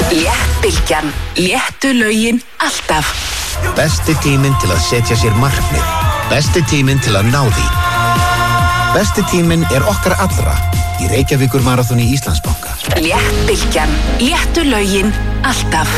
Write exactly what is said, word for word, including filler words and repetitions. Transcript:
Léttbylgjan. Léttu lögin alltaf. Besti tíminn til að setja sér markmið. Besti tíminn til að ná því. Besti tíminn er okkar allra í Reykjavíkur Marathoni Íslandsbanka. Léttbylgjan. Léttu lögin alltaf.